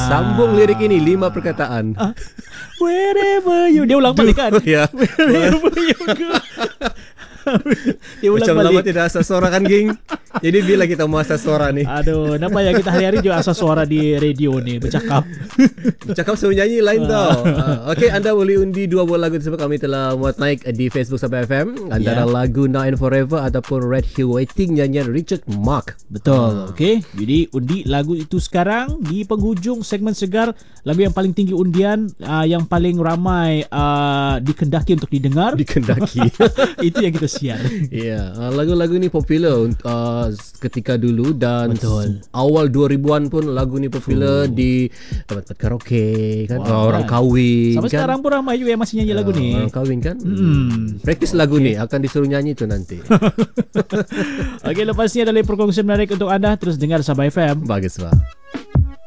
Sambung lirik ini 5 perkataan. Wherever you. Dia ulang balik kan? Ya. Wherever you go. Dia ulang Macam balik. lama tidak asal suara kan, geng. Jadi bila kita mau asal suara ni? Aduh, nampak ya kita hari-hari juga asal suara di radio ni bercakap. Cakap suruh nyanyi lain tau. Okey, anda boleh undi 2 buah lagu tersebut. Kami telah muat naik di Facebook Sabah FM. Antara lagu Now and Forever ataupun Red Hill Waiting nyanyian Richard Mark. Betul. Okey. Jadi undi lagu itu sekarang di penghujung segmen Segar, lagu yang paling tinggi undian, yang paling ramai dikendaki untuk didengar. Dikendaki. Itu yang kita siar. Ya, lagu-lagu ni popular ketika dulu dan awal 2000-an pun lagu ni popular di tempat-tempat karaoke kan. Orang kahwin sampai kan. sekarang pun ramai juga yang masih nyanyi lagu ni. Orang kahwin kan. Praktis lagu ni akan disuruh nyanyi tu nanti. Okey, lepas ni adalah perkongsian menarik untuk anda. Terus dengar Sabah FM. Baguslah.